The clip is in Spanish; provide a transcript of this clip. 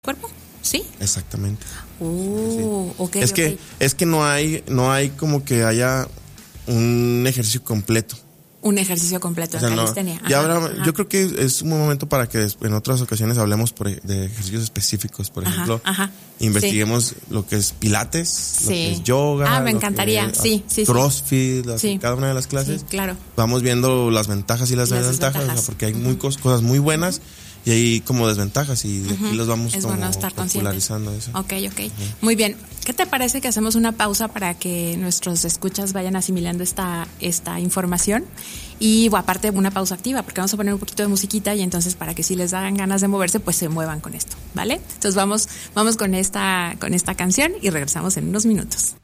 cuerpo, ¿sí? Exactamente. Sí. Okay, es que no hay como que haya un ejercicio completo. Un ejercicio completo en calistenia. No. Y ahora yo creo que es un buen momento para que en otras ocasiones hablemos de ejercicios específicos. Por ejemplo, investiguemos lo que es pilates, lo que es yoga. Me encantaría. CrossFit, cada una de las clases. Sí, claro. Vamos viendo las ventajas y las desventajas, o sea, porque hay cosas muy buenas y hay como desventajas y de aquí los vamos como popularizando eso. Ok. Muy bien. ¿Qué te parece que hacemos una pausa para que nuestros escuchas vayan asimilando esta información? Y aparte una pausa activa, porque vamos a poner un poquito de musiquita y entonces para que si les dan ganas de moverse, pues se muevan con esto, ¿vale? Entonces vamos con esta canción y regresamos en unos minutos.